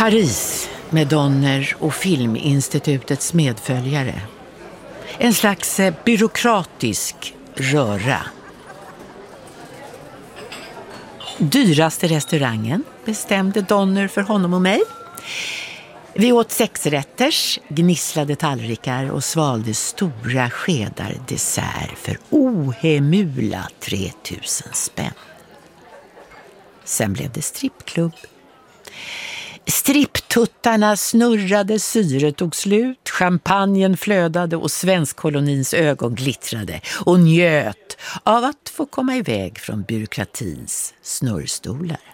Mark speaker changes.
Speaker 1: Paris med Donner och Filminstitutets medföljare. En slags byråkratisk röra. Dyraste restaurangen bestämde Donner för honom och mig. Vi åt 6-rätters, gnisslade tallrikar och svalde stora skedar dessert för ohemula 3000 spänn. Sen blev det strippklubb. Stripptuttarna snurrade, syret tog slut, champagnen flödade och svenskkolonins ögon glittrade och njöt av att få komma iväg från byråkratins snurrstolar.